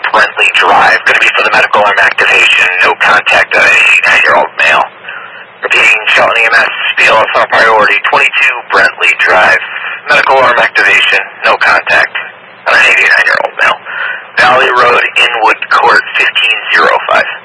Brentley Drive. Going to be for the medical arm activation. No contact on an 89-year-old male. Repeating, Shelton EMS, BLS on priority, 22 Brentley Drive. Medical arm activation. No contact on an 89-year-old male. Valley Road, Inwood Court, 1505.